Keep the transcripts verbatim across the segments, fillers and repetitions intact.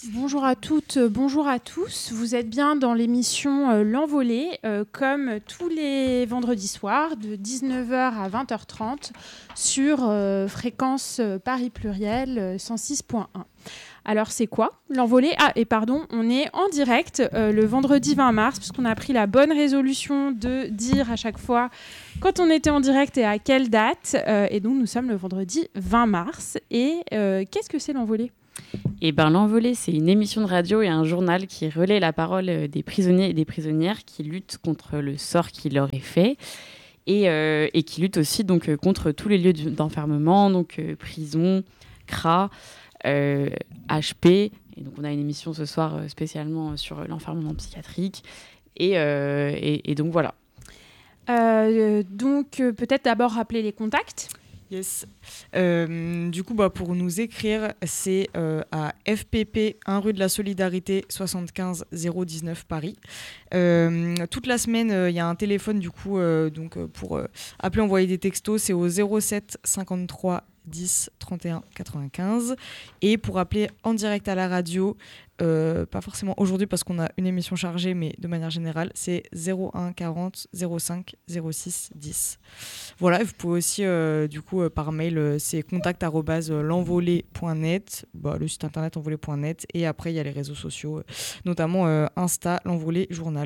Bonjour à toutes, bonjour à tous. Vous êtes bien dans l'émission euh, L'Envolée, euh, comme tous les vendredis soirs, de dix-neuf heures à vingt heures trente, sur euh, fréquence euh, Paris Pluriel euh, cent six point un. Alors c'est quoi L'Envolée? Ah, et pardon, on est en direct euh, le vendredi vingt mars, puisqu'on a pris la bonne résolution de dire à chaque fois quand on était en direct et à quelle date. Euh, et donc nous sommes le vendredi vingt mars. Et euh, qu'est-ce que c'est L'Envolée ? Eh ben, L'Envolée, c'est une émission de radio et un journal qui relaie la parole des prisonniers et des prisonnières qui luttent contre le sort qui leur est fait et, euh, et qui luttent aussi donc, contre tous les lieux d'enfermement, donc euh, prison, C R A, euh, H P. Et donc, on a une émission ce soir euh, spécialement sur l'enfermement psychiatrique. Et, euh, et, et donc, voilà. Euh, donc, euh, peut-être d'abord rappeler les contacts. Yes. Euh, du coup, bah, pour nous écrire, c'est euh, à F P P un rue de la Solidarité soixante-quinze zéro dix-neuf Paris. Euh, toute la semaine, il euh, y a un téléphone du coup, euh, donc euh, pour euh, appeler, envoyer des textos, c'est au zéro sept cinquante-trois dix trente et un quatre-vingt-quinze. Et pour appeler en direct à la radio, euh, pas forcément aujourd'hui parce qu'on a une émission chargée, mais de manière générale, c'est zéro un quarante zéro cinq zéro six dix. Voilà, vous pouvez aussi, euh, du coup, euh, par mail, euh, c'est contact arobase l'envolée point net, bah, le site internet envolée point net, et après, il y a les réseaux sociaux, euh, notamment euh, Insta, l'Envolée Journal.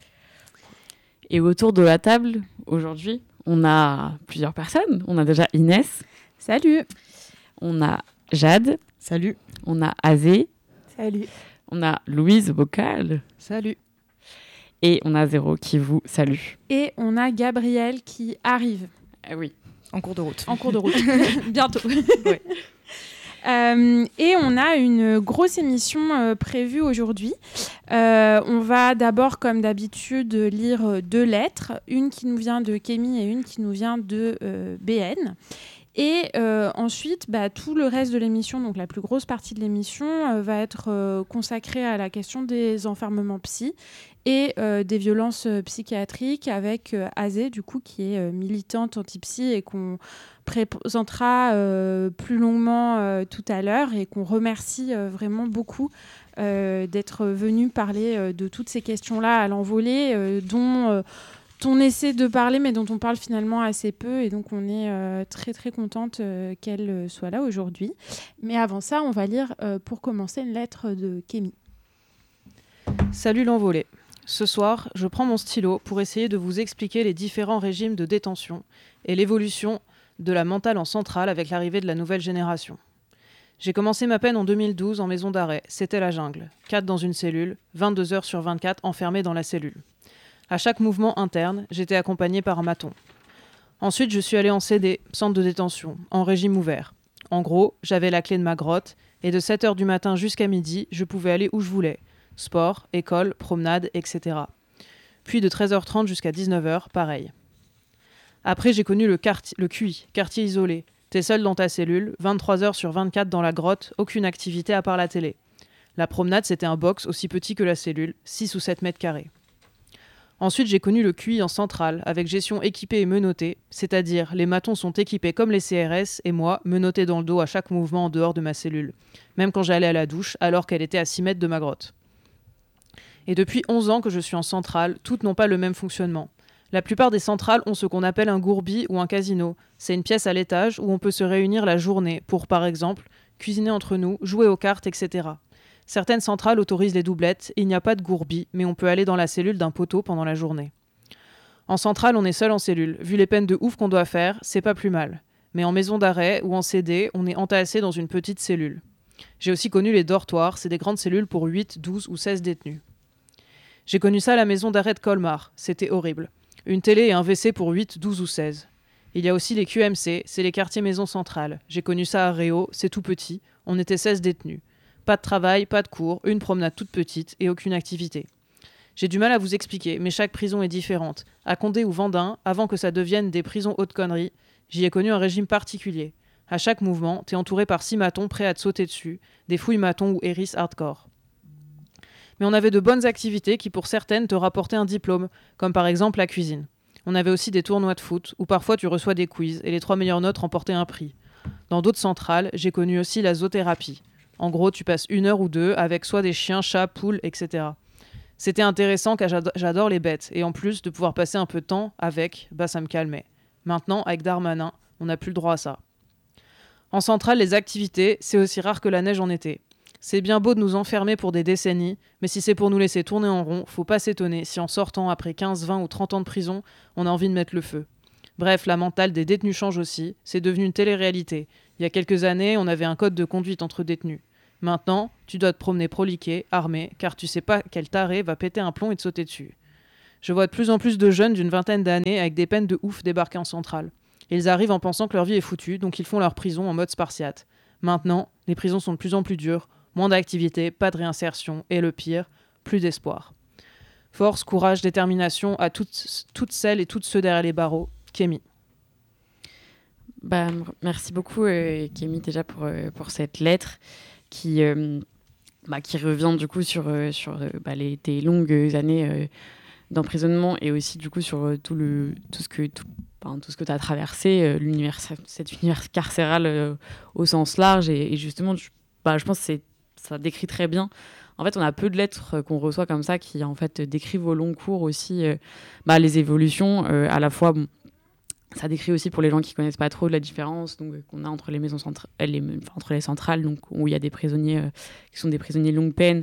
Et autour de la table, aujourd'hui, on a plusieurs personnes. On a déjà Inès. Salut. On a Jade. Salut. On a Azé. Salut. On a Louise Bocal. Salut. Et on a Zéro qui vous salue. Et on a Gabriel qui arrive. Ah oui. En cours de route. En cours de route. Bientôt. Ouais. Euh, et on a une grosse émission euh, prévue aujourd'hui. Euh, on va d'abord, comme d'habitude, lire deux lettres. Une qui nous vient de Kémy et une qui nous vient de euh, B N. Et euh, ensuite, bah, tout le reste de l'émission, donc la plus grosse partie de l'émission, euh, va être euh, consacrée à la question des enfermements psy et euh, des violences euh, psychiatriques avec euh, Azé, du coup, qui est euh, militante anti-psy et qu'on présentera euh, plus longuement euh, tout à l'heure et qu'on remercie euh, vraiment beaucoup euh, d'être venu parler euh, de toutes ces questions-là à l'Envolée, euh, dont... Euh, on essaie de parler, mais dont on parle finalement assez peu. Et donc, on est euh, très, très contente euh, qu'elle soit là aujourd'hui. Mais avant ça, on va lire, euh, pour commencer, une lettre de Kémy. Salut l'Envolée. Ce soir, je prends mon stylo pour essayer de vous expliquer les différents régimes de détention et l'évolution de la mentale en centrale avec l'arrivée de la nouvelle génération. J'ai commencé ma peine en deux mille douze en maison d'arrêt. C'était la jungle. quatre dans une cellule, vingt-deux heures sur vingt-quatre enfermés dans la cellule. À chaque mouvement interne, j'étais accompagnée par un maton. Ensuite, je suis allée en C D, centre de détention, en régime ouvert. En gros, j'avais la clé de ma grotte, et de sept heures du matin jusqu'à midi, je pouvais aller où je voulais. Sport, école, promenade, et cetera. Puis de treize heures trente jusqu'à dix-neuf heures, pareil. Après, j'ai connu le, quartier, le Q I, quartier isolé. T'es seul dans ta cellule, vingt-trois heures sur vingt-quatre dans la grotte, aucune activité à part la télé. La promenade, c'était un box aussi petit que la cellule, six ou sept mètres carrés. Ensuite, j'ai connu le Q I en centrale, avec gestion équipée et menottée, c'est-à-dire les matons sont équipés comme les C R S et moi, menotté dans le dos à chaque mouvement en dehors de ma cellule, même quand j'allais à la douche, alors qu'elle était à six mètres de ma grotte. Et depuis onze ans que je suis en centrale, toutes n'ont pas le même fonctionnement. La plupart des centrales ont ce qu'on appelle un gourbi ou un casino. C'est une pièce à l'étage où on peut se réunir la journée pour, par exemple, cuisiner entre nous, jouer aux cartes, et cetera. Certaines centrales autorisent les doublettes, il n'y a pas de gourbi, mais on peut aller dans la cellule d'un poteau pendant la journée. En centrale, on est seul en cellule. Vu les peines de ouf qu'on doit faire, c'est pas plus mal. Mais en maison d'arrêt ou en C D, on est entassé dans une petite cellule. J'ai aussi connu les dortoirs, c'est des grandes cellules pour huit, douze ou seize détenus. J'ai connu ça à la maison d'arrêt de Colmar, c'était horrible. Une télé et un W C pour huit, douze ou seize. Il y a aussi les Q M C, c'est les quartiers maisons centrales. J'ai connu ça à Réau, c'est tout petit, on était seize détenus. Pas de travail, pas de cours, une promenade toute petite et aucune activité. J'ai du mal à vous expliquer, mais chaque prison est différente. À Condé ou Vendin, avant que ça devienne des prisons haute connerie, j'y ai connu un régime particulier. À chaque mouvement, t'es entouré par six matons prêts à te sauter dessus, des fouilles matons ou hérisses hardcore. Mais on avait de bonnes activités qui pour certaines te rapportaient un diplôme, comme par exemple la cuisine. On avait aussi des tournois de foot, où parfois tu reçois des quiz et les trois meilleures notes remportaient un prix. Dans d'autres centrales, j'ai connu aussi la zoothérapie. En gros, tu passes une heure ou deux avec soit des chiens, chats, poules, et cetera. C'était intéressant car j'ado- j'adore les bêtes. Et en plus, de pouvoir passer un peu de temps avec, bah ça me calmait. Maintenant, avec Darmanin, on n'a plus le droit à ça. En centrale, les activités, c'est aussi rare que la neige en été. C'est bien beau de nous enfermer pour des décennies, mais si c'est pour nous laisser tourner en rond, faut pas s'étonner si en sortant après quinze, vingt ou trente ans de prison, on a envie de mettre le feu. Bref, la mentale des détenus change aussi, c'est devenu une télé-réalité. Il y a quelques années, on avait un code de conduite entre détenus. Maintenant, tu dois te promener proliqué, armé, car tu sais pas quel taré va péter un plomb et te sauter dessus. Je vois de plus en plus de jeunes d'une vingtaine d'années avec des peines de ouf débarquer en centrale. Ils arrivent en pensant que leur vie est foutue, donc ils font leur prison en mode spartiate. Maintenant, les prisons sont de plus en plus dures, moins d'activité, pas de réinsertion, et le pire, plus d'espoir. Force, courage, détermination à toutes, toutes celles et tous ceux derrière les barreaux. Kémy. Bah, merci beaucoup, euh, Kémy, déjà pour, euh, pour cette lettre qui, euh, bah, qui revient du coup sur, euh, sur euh, bah, les, tes longues années euh, d'emprisonnement et aussi du coup sur euh, tout, le, tout ce que... Tout, Enfin, tout ce que tu as traversé, euh, l'univers, cet univers carcéral euh, au sens large. Et, et justement, je, bah, je pense que c'est, ça décrit très bien. En fait, on a peu de lettres euh, qu'on reçoit comme ça qui, en fait, décrivent au long cours aussi euh, bah, les évolutions. Euh, à la fois, bon, ça décrit aussi pour les gens qui ne connaissent pas trop la différence donc, euh, qu'on a entre les maisons centrales, les, enfin, entre les centrales, donc, où il y a des prisonniers euh, qui sont des prisonniers longue peine,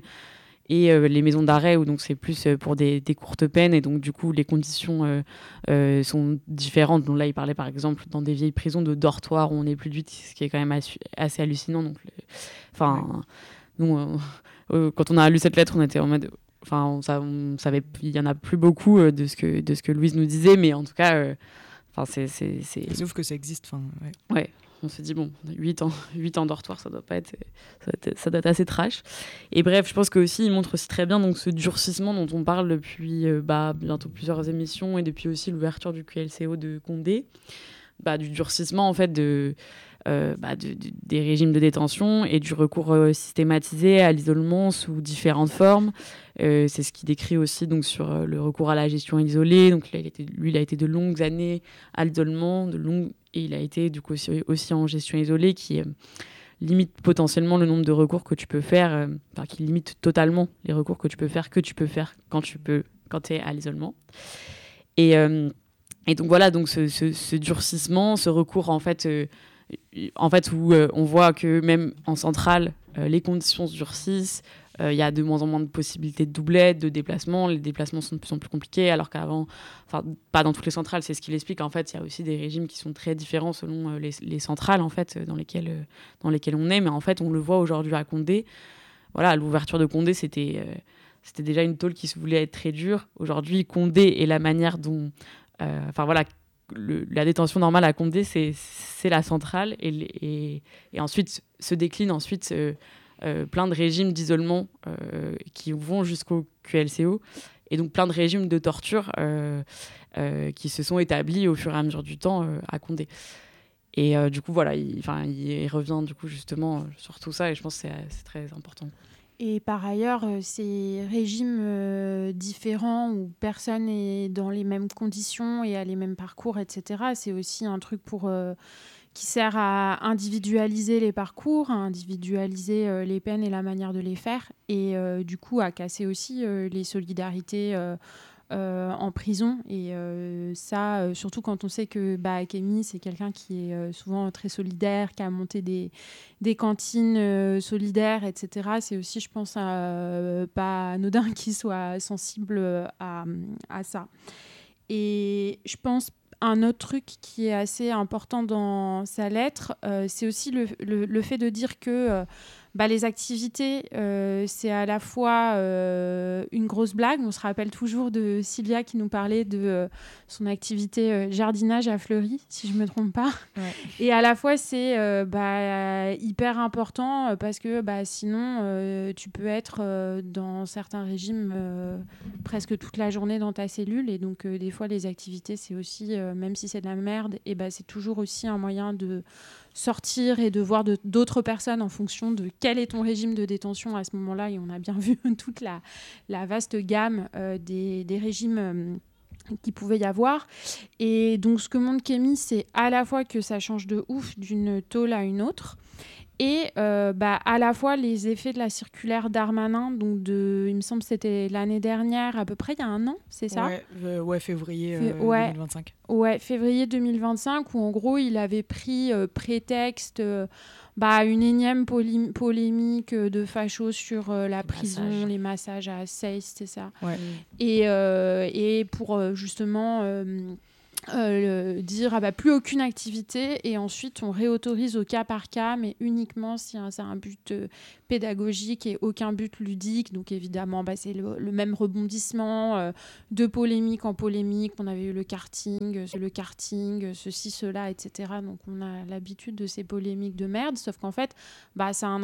et euh, les maisons d'arrêt où donc c'est plus euh, pour des, des courtes peines et donc du coup les conditions euh, euh, sont différentes. Donc là il parlait par exemple dans des vieilles prisons de dortoirs où on n'est plus de huit, ce qui est quand même assu- assez hallucinant. Donc enfin ouais. Nous euh, euh, quand on a lu cette lettre on était en mode enfin on, on savait il y en a plus beaucoup euh, de ce que de ce que Louise nous disait, mais en tout cas enfin euh, c'est c'est c'est sauf que ça existe, enfin ouais. ouais. On se dit, bon, huit ans, huit ans dortoir, ça doit pas être, ça doit être, ça doit être assez trash. Et bref, je pense qu'aussi, il montre aussi très bien donc, ce durcissement dont on parle depuis euh, bah, bientôt plusieurs émissions et depuis aussi l'ouverture du Q L C O de Condé. Bah, du durcissement, en fait, de, euh, bah, de, de, des régimes de détention et du recours euh, systématisé à l'isolement sous différentes formes. Euh, c'est ce qu'il décrit aussi donc, sur euh, le recours à la gestion isolée. Donc, là, il était, lui, il a été de longues années à l'isolement, de longues... Et il a été du coup aussi, aussi en gestion isolée qui euh, limite potentiellement le nombre de recours que tu peux faire, euh, enfin qui limite totalement les recours que tu peux faire, que tu peux faire quand tu peux, quand tu es à l'isolement. Et, euh, et donc voilà, donc ce, ce, ce durcissement, ce recours en fait, euh, en fait où euh, on voit que même en centrale, euh, les conditions se durcissent. Il euh, y a de moins en moins de possibilités de doublette, de déplacement. Les déplacements sont de plus en plus compliqués, alors qu'avant, enfin, pas dans toutes les centrales, c'est ce qu'il explique. En fait, il y a aussi des régimes qui sont très différents selon euh, les, les centrales en fait, dans lesquelles, euh, dans lesquelles on est. Mais en fait, on le voit aujourd'hui à Condé. Voilà, l'ouverture de Condé, c'était, euh, c'était déjà une tôle qui se voulait être très dure. Aujourd'hui, Condé et la manière dont... Euh, enfin, voilà... Le, la détention normale à Condé, c'est, c'est la centrale. Et, et, et ensuite, se décline ensuite... Euh, Euh, plein de régimes d'isolement euh, qui vont jusqu'au Q L C O et donc plein de régimes de torture euh, euh, qui se sont établis au fur et à mesure du temps euh, à Condé. Et euh, du coup, voilà, il, il, il revient du coup justement sur tout ça et je pense que c'est, c'est très important. Et par ailleurs, euh, ces régimes euh, différents où personne n'est dans les mêmes conditions et a les mêmes parcours, et cetera, c'est aussi un truc pour... Euh, qui sert à individualiser les parcours, à individualiser euh, les peines et la manière de les faire, et euh, du coup à casser aussi euh, les solidarités euh, euh, en prison. Et euh, ça, euh, surtout quand on sait que bah, Kémy, c'est quelqu'un qui est euh, souvent très solidaire, qui a monté des, des cantines euh, solidaires, et cetera. C'est aussi, je pense, euh, pas anodin qu'il soit sensible à, à ça. Et je pense un autre truc qui est assez important dans sa lettre, euh, c'est aussi le, le, le fait de dire que euh, bah, les activités, euh, c'est à la fois euh, une grosse blague. On se rappelle toujours de Sylvia qui nous parlait de euh, son activité euh, jardinage à Fleury, si je ne me trompe pas. Ouais. Et à la fois, c'est euh, bah, hyper important parce que bah, sinon, euh, tu peux être euh, dans certains régimes euh, presque toute la journée dans ta cellule. Et donc, euh, des fois, les activités, c'est aussi, euh, même si c'est de la merde, et bah, c'est toujours aussi un moyen de sortir et de voir de, d'autres personnes en fonction de quel est ton régime de détention à ce moment-là. Et on a bien vu toute la, la vaste gamme euh, des, des régimes euh, qu'il pouvait y avoir. Et donc, ce que montre Kémy, c'est à la fois que ça change de ouf d'une tôle à une autre. Et euh, bah, à la fois les effets de la circulaire Darmanin, donc de, il me semble que c'était l'année dernière, à peu près il y a un an, c'est ça ? Ouais, euh, ouais février Fait- euh, ouais. deux mille vingt-cinq. Ouais, février deux mille vingt-cinq, où en gros il avait pris euh, prétexte euh, bah, une énième polé- polémique euh, de facho sur euh, la Les prison, massages. les massages à Seyss, c'est ça. Ouais. Et, euh, et pour euh, justement euh, euh, le- dire ah bah, plus aucune activité, et ensuite on réautorise au cas par cas, mais uniquement si hein, ça a un but euh, pédagogique et aucun but ludique. Donc évidemment bah, c'est le, le même rebondissement euh, de polémique en polémique. On avait eu le karting, euh, le karting, euh, ceci, cela, et cetera. Donc on a l'habitude de ces polémiques de merde, sauf qu'en fait bah, ça a un